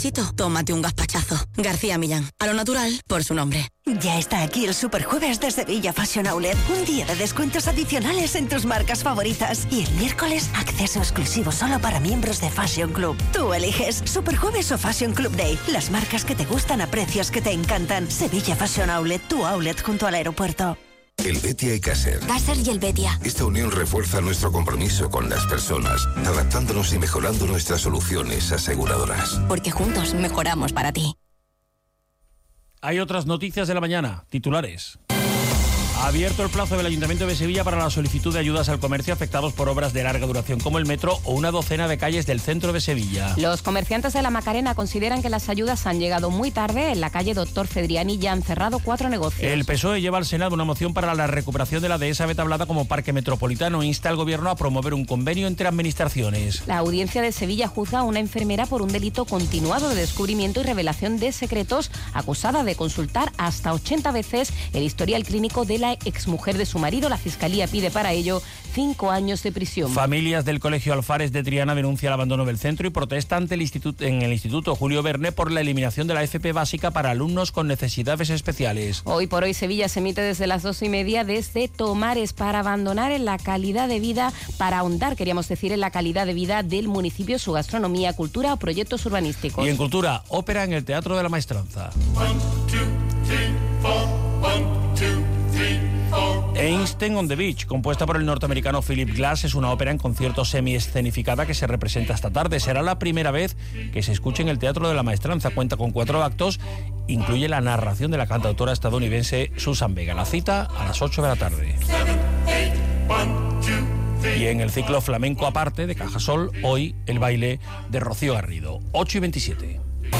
cafecito, tómate un gazpachazo. García Millán, a lo natural, por su nombre. Ya está aquí el Superjueves de Sevilla Fashion Outlet. Un día de descuentos adicionales en tus marcas favoritas. Y el miércoles, acceso exclusivo solo para miembros de Fashion Club. Tú eliges Superjueves o Fashion Club Day. Las marcas que te gustan a precios que te encantan. Sevilla Fashion Outlet, tu outlet junto al aeropuerto. El Betia y Caser. Caser y el Betia. Esta unión refuerza nuestro compromiso con las personas, adaptándonos y mejorando nuestras soluciones aseguradoras. Porque juntos mejoramos para ti. Hay otras noticias de la mañana, titulares. Ha abierto el plazo del Ayuntamiento de Sevilla para la solicitud de ayudas al comercio afectados por obras de larga duración como el metro o una docena de calles del centro de Sevilla. Los comerciantes de la Macarena consideran que las ayudas han llegado muy tarde. En la calle Doctor Fedriani ya han cerrado 4 negocios. El PSOE lleva al Senado una moción para la recuperación de la dehesa Betablada como parque metropolitano e insta al Gobierno a promover un convenio entre administraciones. La audiencia de Sevilla juzga a una enfermera por un delito continuado de descubrimiento y revelación de secretos, acusada de consultar hasta 80 veces el historial clínico de la exmujer de su marido. La Fiscalía pide para ello 5 años de prisión. Familias del Colegio Alfares de Triana denuncian el abandono del centro y protesta ante el Instituto Julio Verne por la eliminación de la FP básica para alumnos con necesidades especiales. Hoy por hoy Sevilla se emite desde las 2:30 desde Tomares para abandonar en la calidad de vida, para ahondar, queríamos decir, en la calidad de vida del municipio, su gastronomía, cultura o proyectos urbanísticos. Y en cultura, ópera en el Teatro de la Maestranza. 1, 2, 3, 4, 1, 2, 3, 4. Einstein on the Beach, compuesta por el norteamericano Philip Glass, es una ópera en concierto semi-escenificada que se representa esta tarde. Será la primera vez que se escuche en el Teatro de la Maestranza. Cuenta con 4 actos, incluye la narración de la cantautora estadounidense Susan Vega. La cita a las 8 de la tarde. 7, 8, 1, 2, 3. Y en el ciclo flamenco aparte de Cajasol, hoy el baile de Rocío Garrido. 8:27.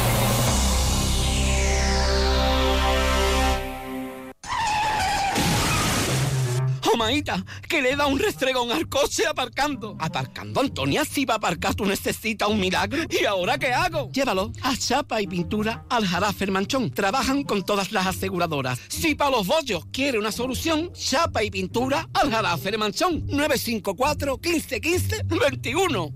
Maíta, que le da un restregón al coche aparcando. Aparcando, Antonia, si va a aparcar tú necesitas un milagro. ¿Y ahora qué hago? Llévalo a Chapa y Pintura Aljarafe Manchón. Trabajan con todas las aseguradoras. Si para los bollos quiere una solución, Chapa y Pintura Aljarafe Manchón. 954 15 15 21.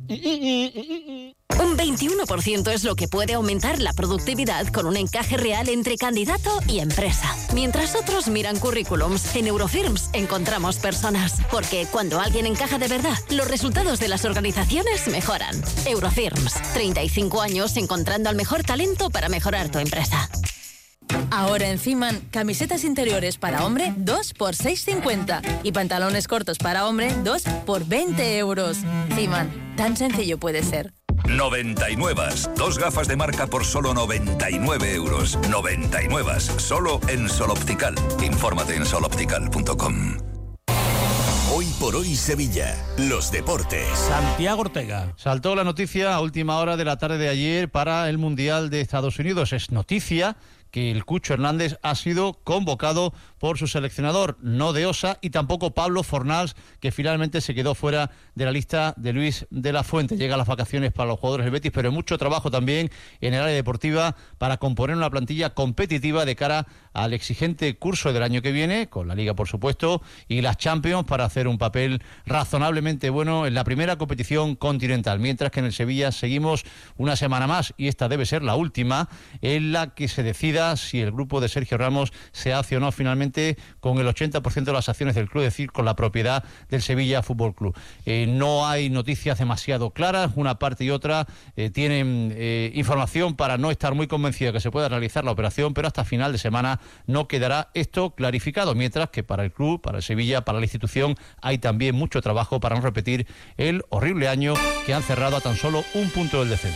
Un 21% es lo que puede aumentar la productividad con un encaje real entre candidato y empresa. Mientras otros miran currículums, en Eurofirms encontramos personas. Porque cuando alguien encaja de verdad, los resultados de las organizaciones mejoran. Eurofirms, 35 años encontrando al mejor talento para mejorar tu empresa. Ahora en Ciman, camisetas interiores para hombre 2 por 6,50 y pantalones cortos para hombre 2 por 20 euros. Ciman, tan sencillo puede ser. 99. 2 gafas de marca por solo 99 euros. 99. Solo en Sol Optical. Infórmate en soloptical.com. Hoy por hoy Sevilla, los deportes. Santiago Ortega. Saltó la noticia a última hora de la tarde de ayer para el Mundial de Estados Unidos. Es noticia que el Cucho Hernández ha sido convocado por su seleccionador, no de Osa, y tampoco Pablo Fornals, que finalmente se quedó fuera de la lista de Luis de la Fuente. Llega a las vacaciones para los jugadores del Betis, pero hay mucho trabajo también en el área deportiva para componer una plantilla competitiva de cara al exigente curso del año que viene, con la Liga por supuesto, y las Champions, para hacer un papel razonablemente bueno en la primera competición continental. Mientras que en el Sevilla seguimos una semana más, y esta debe ser la última, en la que se decida si el grupo de Sergio Ramos se hace o no finalmente con el 80% de las acciones del club, es decir, con la propiedad del Sevilla Fútbol Club. No hay noticias demasiado claras, una parte y otra tienen información para no estar muy convencido de que se pueda realizar la operación, pero hasta final de semana no quedará esto clarificado, mientras que para el club, para el Sevilla, para la institución, hay también mucho trabajo para no repetir el horrible año que han cerrado a tan solo un punto del descenso.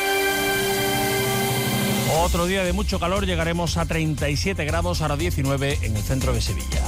Otro día de mucho calor, llegaremos a 37 grados, ahora 19 en el centro de Sevilla.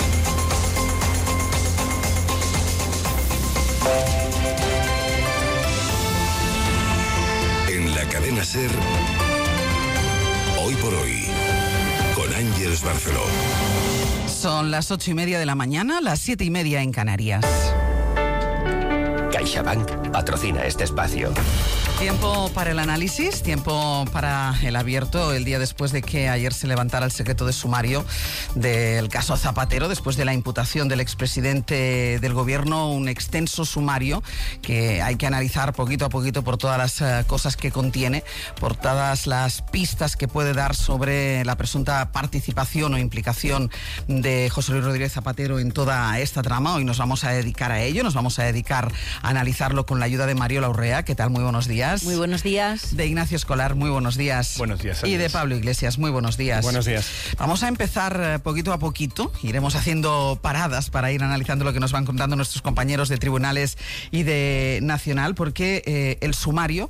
En la cadena SER, hoy por hoy, con Ángeles Barceló. Son las 8:30 de la mañana, las 7:30 en Canarias. CaixaBank patrocina este espacio. Tiempo para el análisis, tiempo para el abierto, el día después de que ayer se levantara el secreto de sumario del caso Zapatero, después de la imputación del expresidente del gobierno, un extenso sumario que hay que analizar poquito a poquito por todas las cosas que contiene, por todas las pistas que puede dar sobre la presunta participación o implicación de José Luis Rodríguez Zapatero en toda esta trama. Hoy nos vamos a dedicar a ello, nos vamos a dedicar a analizarlo con la ayuda de Mariola Urrea. ¿Qué tal? Muy buenos días. Muy buenos días. De Ignacio Escolar, muy buenos días. Buenos días. Y de Pablo Iglesias, muy buenos días. Buenos días. Vamos a empezar poquito a poquito. Iremos haciendo paradas para ir analizando lo que nos van contando nuestros compañeros de tribunales y de Nacional, porque el sumario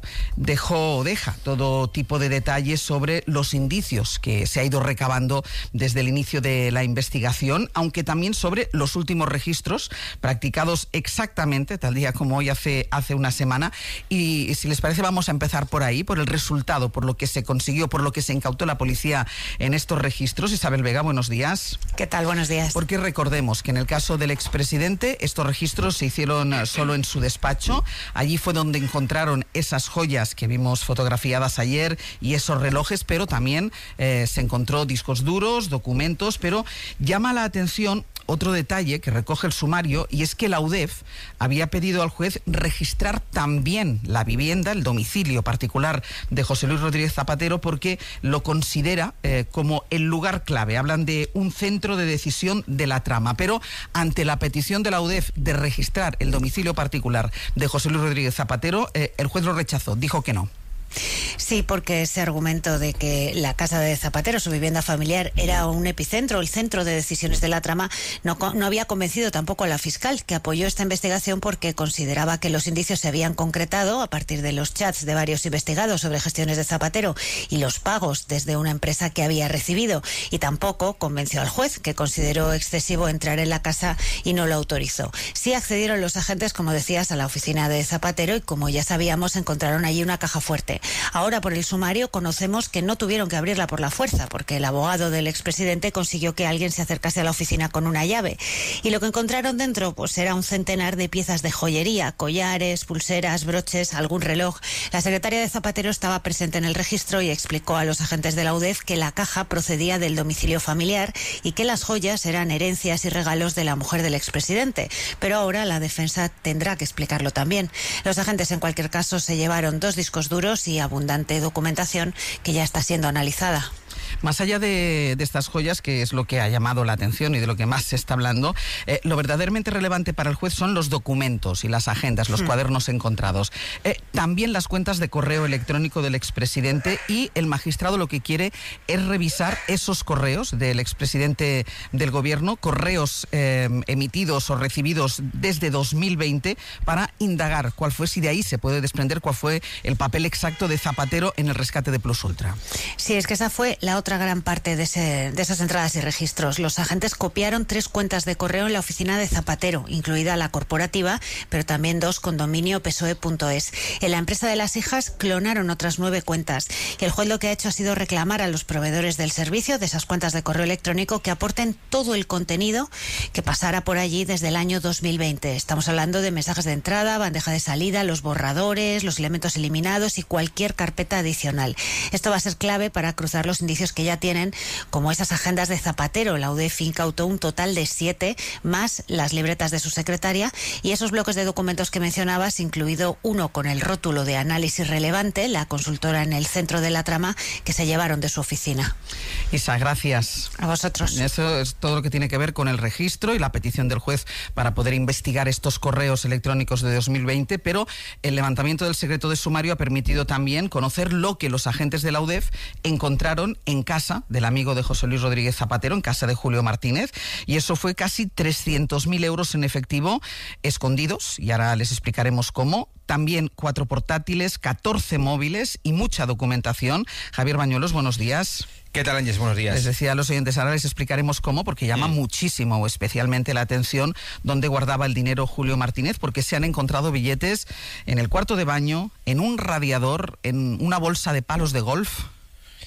deja todo tipo de detalles sobre los indicios que se ha ido recabando desde el inicio de la investigación, aunque también sobre los últimos registros practicados exactamente tal día como hoy hace una semana. Y si les parece, vamos a empezar por ahí, por el resultado, por lo que se consiguió, por lo que se incautó la policía en estos registros. Isabel Vega, buenos días. ¿Qué tal? Buenos días. Porque recordemos que en el caso del expresidente, estos registros se hicieron solo en su despacho. Allí fue donde encontraron esas joyas que vimos fotografiadas ayer y esos relojes, pero también se encontró discos duros, documentos, pero llama la atención otro detalle que recoge el sumario, y es que la UDEF había pedido al juez registrar también la vivienda, el domicilio particular de José Luis Rodríguez Zapatero, porque lo considera como el lugar clave. Hablan de un centro de decisión de la trama, pero ante la petición de la UDEF de registrar el domicilio particular de José Luis Rodríguez Zapatero, el juez lo rechazó, dijo que no. Sí, porque ese argumento de que la casa de Zapatero, su vivienda familiar, era un epicentro, el centro de decisiones de la trama, no había convencido tampoco a la fiscal, que apoyó esta investigación porque consideraba que los indicios se habían concretado a partir de los chats de varios investigados sobre gestiones de Zapatero y los pagos desde una empresa que había recibido. Y tampoco convenció al juez, que consideró excesivo entrar en la casa y no lo autorizó. Sí accedieron los agentes, como decías, a la oficina de Zapatero y, como ya sabíamos, encontraron allí una caja fuerte. Ahora, por el sumario, conocemos que no tuvieron que abrirla por la fuerza, porque el abogado del expresidente consiguió que alguien se acercase a la oficina con una llave. Y lo que encontraron dentro, pues era un centenar de piezas de joyería, collares, pulseras, broches, algún reloj. La secretaria de Zapatero estaba presente en el registro y explicó a los agentes de la UDEF que la caja procedía del domicilio familiar y que las joyas eran herencias y regalos de la mujer del expresidente. Pero ahora la defensa tendrá que explicarlo también. Los agentes, en cualquier caso, se llevaron 2 discos duros y abundante documentación que ya está siendo analizada. Más allá de estas joyas, que es lo que ha llamado la atención y de lo que más se está hablando, lo verdaderamente relevante para el juez son los documentos y las agendas, los cuadernos encontrados. También las cuentas de correo electrónico del expresidente, y el magistrado lo que quiere es revisar esos correos del expresidente del gobierno, correos emitidos o recibidos desde 2020, para indagar cuál fue, si de ahí se puede desprender cuál fue el papel exacto de Zapatero en el rescate de Plus Ultra. Sí, es que esa fue la otra gran parte de esas entradas y registros. Los agentes copiaron 3 cuentas de correo en la oficina de Zapatero, incluida la corporativa, pero también 2 con dominio psoe.es. En la empresa de las hijas clonaron otras 9 cuentas. Y el juez lo que ha hecho ha sido reclamar a los proveedores del servicio de esas cuentas de correo electrónico que aporten todo el contenido que pasara por allí desde el año 2020. Estamos hablando de mensajes de entrada, bandeja de salida, los borradores, los elementos eliminados y cualquier carpeta adicional. Esto va a ser clave para cruzar los indicios que ya tienen, como esas agendas de Zapatero. La UDEF incautó un total de 7, más las libretas de su secretaria, y esos bloques de documentos que mencionabas, incluido uno con el rótulo de análisis relevante, la consultora en el centro de la trama, que se llevaron de su oficina. Isa, gracias. A vosotros. Eso es todo lo que tiene que ver con el registro y la petición del juez para poder investigar estos correos electrónicos de 2020, pero el levantamiento del secreto de sumario ha permitido también conocer lo que los agentes de la UDEF encontraron en casa del amigo de José Luis Rodríguez Zapatero, en casa de Julio Martínez, y eso fue casi 300.000 euros en efectivo escondidos, y ahora les explicaremos cómo. También 4 portátiles, 14 móviles y mucha documentación. Javier Bañuelos, buenos días. ¿Qué tal, Ángel? Buenos días. Les decía a los oyentes, ahora les explicaremos cómo, porque llama muchísimo o especialmente la atención dónde guardaba el dinero Julio Martínez, porque se han encontrado billetes en el cuarto de baño, en un radiador, en una bolsa de palos de golf.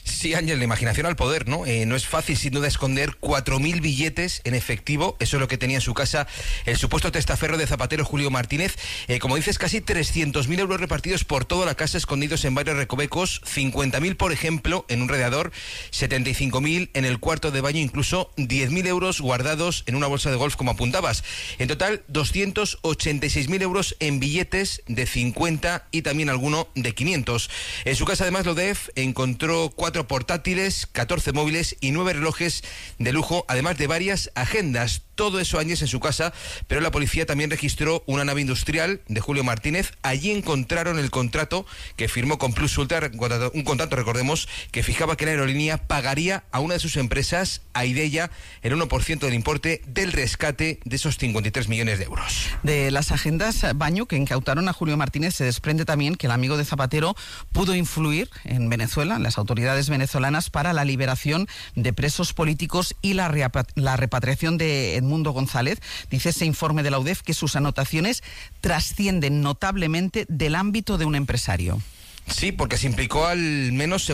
Sí, Ángel, la imaginación al poder, ¿no? No es fácil, sin duda, esconder 4.000 billetes en efectivo. Eso es lo que tenía en su casa el supuesto testaferro de Zapatero, Julio Martínez. Como dices, casi 300.000 euros repartidos por toda la casa, escondidos en varios recovecos. 50.000, por ejemplo, en un radiador. 75.000 en el cuarto de baño. Incluso 10.000 euros guardados en una bolsa de golf, como apuntabas. En total, 286.000 euros en billetes de 50 y también alguno de 500. En su casa, además, la UDEF encontró 4 portátiles, 14 móviles y 9 relojes de lujo, además de varias agendas. Todo eso, Áñez, en su casa, pero la policía también registró una nave industrial de Julio Martínez. Allí encontraron el contrato que firmó con Plus Ultra, un contrato, recordemos, que fijaba que la aerolínea pagaría a una de sus empresas, a Iberia, el 1% del importe del rescate de esos 53 millones de euros. De las agendas baño que incautaron a Julio Martínez se desprende también que el amigo de Zapatero pudo influir en Venezuela, en las autoridades venezolanas, para la liberación de presos políticos y la repatriación de Edmundo González. Dice ese informe de la UDEF que sus anotaciones trascienden notablemente del ámbito de un empresario. Sí, porque se implicó al menos